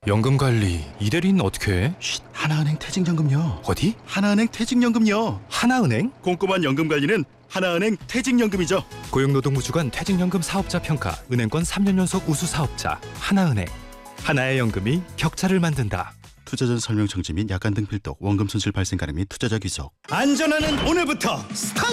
연금관리 이대리는 어떻게 해? 쉿, 하나은행 퇴직연금요. 어디? 하나은행 퇴직연금요. 하나은행? 꼼꼼한 연금관리는 하나은행 퇴직연금이죠. 고용노동부주관 퇴직연금 사업자 평가 은행권 3년 연속 우수 사업자 하나은행. 하나의 연금이 격차를 만든다. 투자 전 설명 정지 및 약관 등 필독, 원금 손실 발생 가능 및 투자자 귀속. 안전하는 오늘부터 스타트!